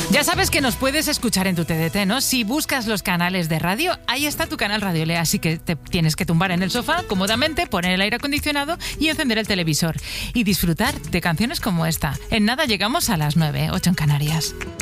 Ya sabes que nos puedes escuchar en tu TDT, ¿no? Si buscas los canales de radio, ahí está tu canal Radio Lea, así que te tienes que tumbar en el sofá cómodamente, poner el aire acondicionado y encender el televisor y disfrutar de canciones como esta. En nada llegamos a las 9, 8 en Canarias.